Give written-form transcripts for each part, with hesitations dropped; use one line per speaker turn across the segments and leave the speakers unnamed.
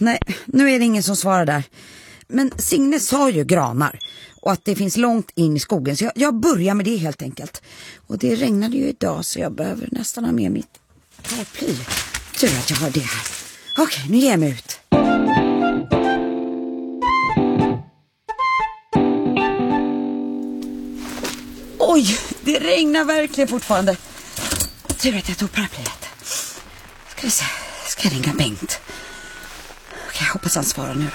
nej, nu är det ingen som svarar där. Men Signe sa ju granar och att det finns långt in i skogen, så jag börjar med det helt enkelt. Och det regnade ju idag så jag behöver nästan ha med mitt paraply. Tur att jag har det här. Okej, nu ger jag mig ut. Oj, det regnar verkligen fortfarande. Tur att jag tog paraplyet. Ska vi se, ska jag ringa Bengt? Okej, jag hoppas han svarar nu då.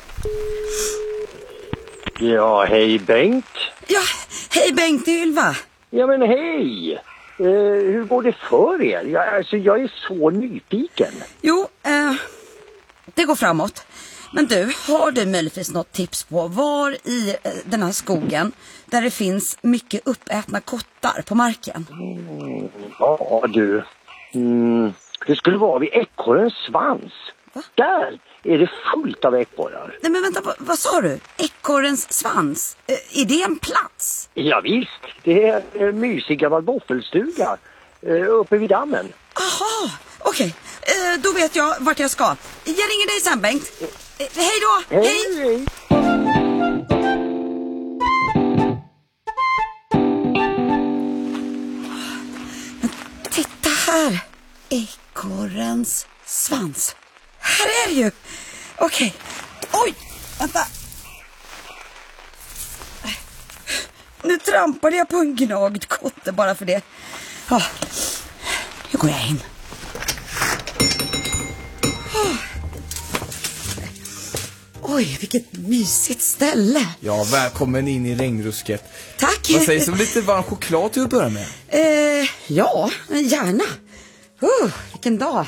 Ja, hej Bengt.
Ja, hej Bengt, det är Ylva.
Ja men hej. Hur går det för er? Jag är så nyfiken.
Jo, det går framåt. Men du, har du möjligtvis något tips på var i den här skogen där det finns mycket uppätna kottar på marken?
Ja du, det skulle vara vid ekorrens svans.
Va?
Där är det fullt av ekorrar.
Nej men vänta, vad sa du? Ekorrens svans? Är det en plats?
Ja, visst, det är en mysig gammal våffelstuga uppe vid dammen.
Aha, okej. Då vet jag vart jag ska. Jag ringer dig sen, Bengt. Hej då!
Hej!
Titta här. Ekorrens svans. Här är det ju. Okej. Oj, vänta. Nu trampade jag på en gnagd kotte bara för det. Ja, nu går jag in. Oj, vilket mysigt ställe.
Ja, välkommen in i regnrusket.
Tack.
Vad sägs om lite varm choklad till att börja med?
Ja, gärna. Vilken dag.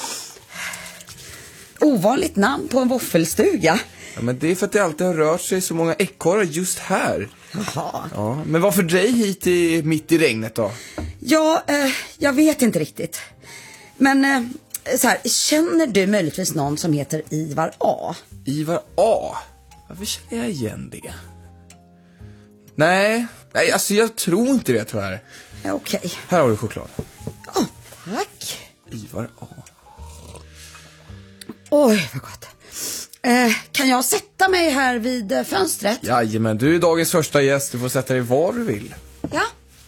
Ovanligt namn på en våffelstuga.
Ja, men det är för att det alltid har rört sig så många ekorrar just här.
Jaha.
Ja, men varför dig hit mitt i regnet då?
Ja, jag vet inte riktigt. Men så här, känner du möjligtvis någon som heter Ivar A?
Ivar A? Varför känner jag igen det? Nej, alltså jag tror inte det tyvärr.
Ja, okej.
Här har du choklad.
Tack.
Ivar A.
Oj, vad gott. Kan jag sätta mig här vid fönstret?
Jajamän, du är dagens första gäst. Du får sätta dig var du vill.
Ja.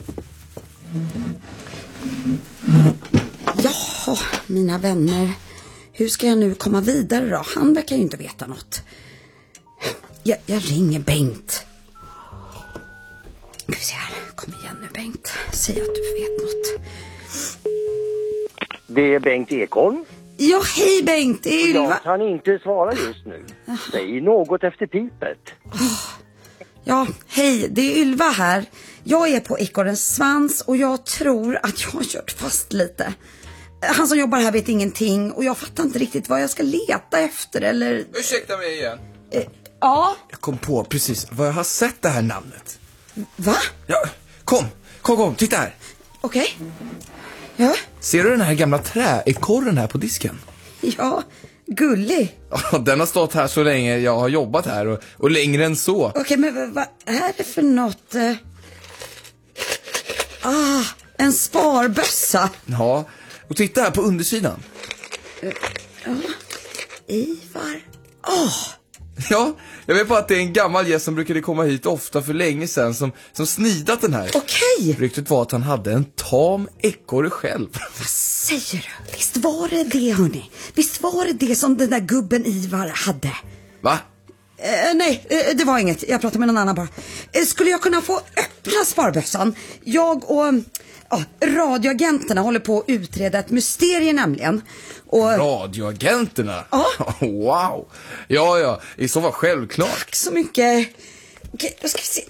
Jaha, mina vänner. Hur ska jag nu komma vidare då? Han verkar ju inte veta något. Jag ringer Bengt. Ska vi se här. Kom igen nu Bengt. Säg att du vet något.
Det är Bengt Ekholm.
Ja, hej Bengt. Det är Ylva.
Jag kan inte svara just nu. Säg något efter pipet.
Ja, hej. Det är Ylva här. Jag är på ekorrens svans och jag tror att jag har kört fast lite. Han som jobbar här vet ingenting och jag fattar inte riktigt vad jag ska leta efter eller...
Ursäkta mig igen.
Ja.
Jag kom på precis vad jag har sett det här namnet.
Va?
Ja, kom, titta här.
Okej. Ja.
Ser du den här gamla träekorren här på disken?
Ja, gullig.
Ja, den har stått här så länge jag har jobbat här och längre än så.
Okej, men vad är det för något? En sparbössa.
Ja, och titta här på undersidan.
Ivar.
Ja, jag vet bara att det är en gammal gäst som brukade komma hit ofta för länge sedan som snidat den här.
Okej.
Ryktet var att han hade en tam ekorre själv.
Vad säger du? Visst var det hörni? Visst var det som den där gubben Ivar hade?
Va?
Nej, det var inget. Jag pratar med någon annan bara. Skulle jag kunna få öppna sparbössan? Jag och radioagenterna håller på att utreda ett mysterium nämligen. Och...
Radioagenterna?
Ja.
Wow. Ja, i så fall självklart.
Tack så mycket. Okej, då ska vi se.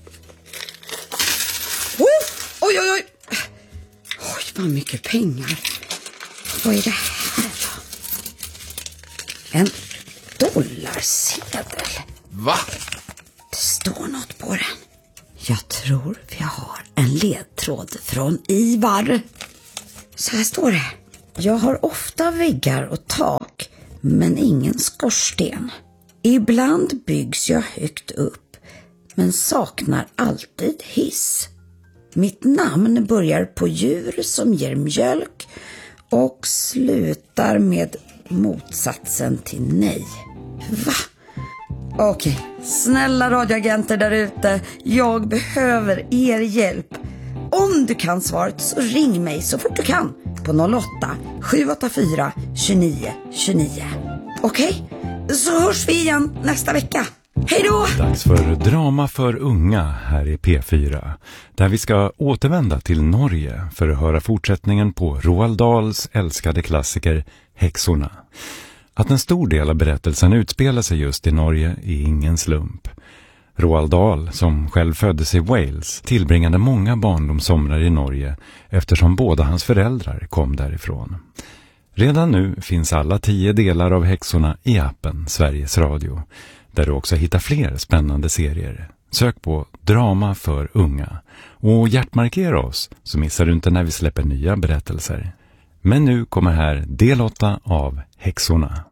Oj. Oj, vad mycket pengar. Vad är det här då? En dollarsedel.
Va?
Det står något på den. Jag tror vi har en ledtråd från Ivar. Så här står det. Jag har ofta väggar och tak, men ingen skorsten. Ibland byggs jag högt upp, men saknar alltid hiss. Mitt namn börjar på djur som ger mjölk och slutar med motsatsen till nej. Va? Okej, snälla radioagenter där ute, jag behöver er hjälp. Om du kan svaret så ring mig så fort du kan på 08-784 29 29. Okej, så hörs vi igen nästa vecka. Hej då!
Dags för drama för unga här i P4, där vi ska återvända till Norge för att höra fortsättningen på Roald Dahls älskade klassiker Häxorna. Att en stor del av berättelsen utspelar sig just i Norge är ingen slump. Roald Dahl, som själv föddes i Wales, tillbringade många barndomssomrar i Norge eftersom båda hans föräldrar kom därifrån. Redan nu finns alla 10 delar av Häxorna i appen Sveriges Radio, där du också hittar fler spännande serier. Sök på Drama för unga och hjärtmarkera oss så missar du inte när vi släpper nya berättelser. Men nu kommer här del 8 av Häxorna.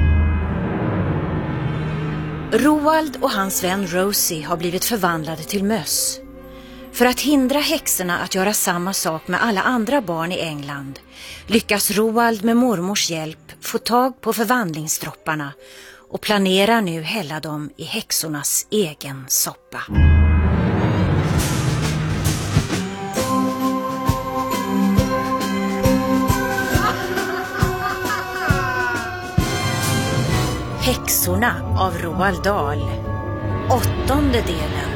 Roald och hans vän Rosie har blivit förvandlade till möss. För att hindra häxorna att göra samma sak med alla andra barn i England lyckas Roald med mormors hjälp få tag på förvandlingsdropparna och planerar nu hälla dem i häxornas egen soppa. Häxorna av Roald Dahl. 8:e delen.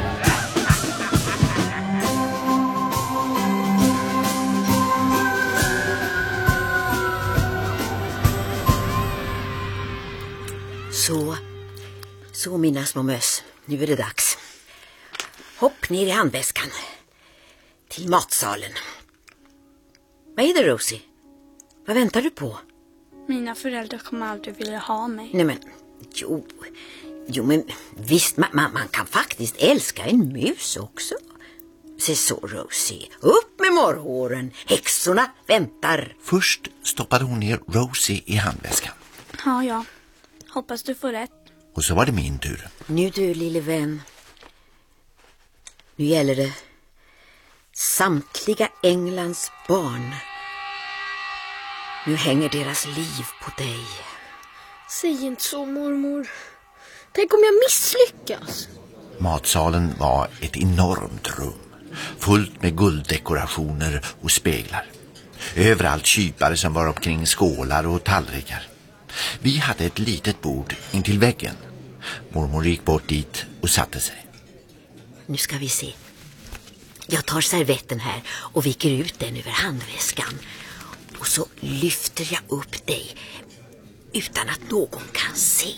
Så mina små möss, nu är det dags. Hopp ner i handväskan. Till matsalen. Vad är det, Rosie? Vad väntar du på?
Mina föräldrar kommer aldrig vilja ha mig.
Nej men, jo men visst, man kan faktiskt älska en mus också. Se så, Rosie, upp med morrhåren. Häxorna väntar.
Först stoppade hon ner Rosie i handväskan.
Ja. Hoppas du får rätt.
Och så var det min tur.
Nu du, lille vän. Nu gäller det samtliga Englands barn. Nu hänger deras liv på dig.
Säg inte så, mormor. Tänk om jag misslyckas.
Matsalen var ett enormt rum. Fullt med gulddekorationer och speglar. Överallt kypare som var omkring skålar och tallrikar. Vi hade ett litet bord intill väggen. Mormor gick bort dit och satte sig.
Nu ska vi se. Jag tar servetten här och viker ut den över handväskan. Och så lyfter jag upp dig utan att någon kan se.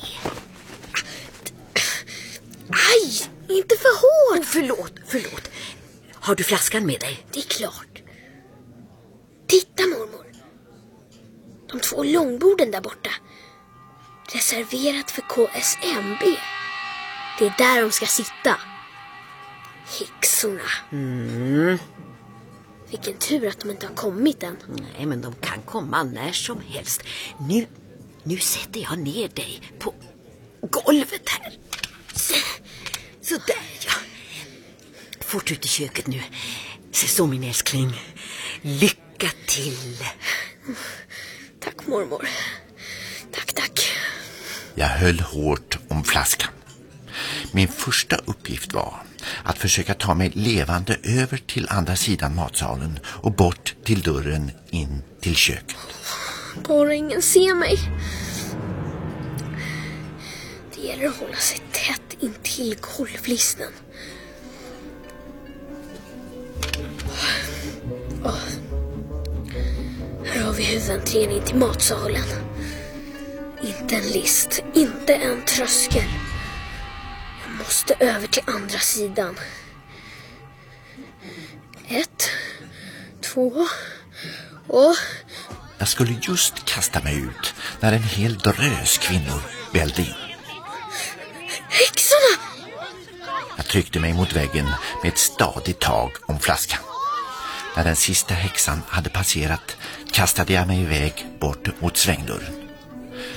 Aj, inte för hårt.
Förlåt. Har du flaskan med dig?
Det är klart. Titta, mormor. De 2 långborden där borta. Reserverat för KSMB. Det är där de ska sitta. Häxorna. Vilken tur att de inte har kommit än.
Nej, men de kan komma när som helst. Nu sätter jag ner dig på golvet här. Så där, ja. Fort ut i köket nu. Så min älskling. Lycka till.
Tack, mormor. Tack.
Jag höll hårt om flaskan. Min första uppgift var att försöka ta mig levande över till andra sidan matsalen och bort till dörren in till köket.
Bara ingen ser mig. Det gäller att hålla sig tätt in till golvlisten. Här har vi huvudentrén in till matsalen. Inte en list, inte en tröskel. Jag måste över till andra sidan. 1, 2 och...
Jag skulle just kasta mig ut när en hel drös kvinnor vällde in.
Häxorna!
Jag tryckte mig mot väggen med ett stadigt tag om flaskan. När den sista häxan hade passerat kastade jag mig iväg bort mot svängdörren.